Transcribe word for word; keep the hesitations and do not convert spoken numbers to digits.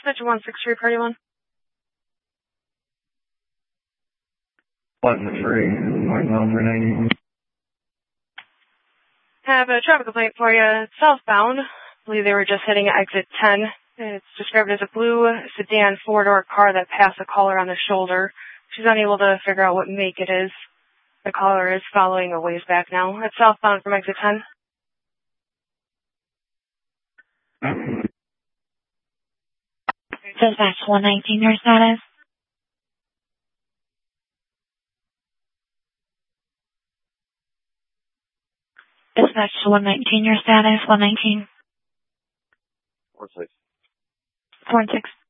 Dispatch one six three, party one. one three, going over ninety. Have a traffic complaint for you. Southbound. I believe they were just hitting exit ten. It's described as a blue sedan four-door car that passed the caller on the shoulder. She's unable to figure out what make it is. The caller is following a ways back now. It's southbound from exit ten. Dispatch one nineteen, your status? Dispatch one nineteen, your status? one nineteen. Four six. Four six.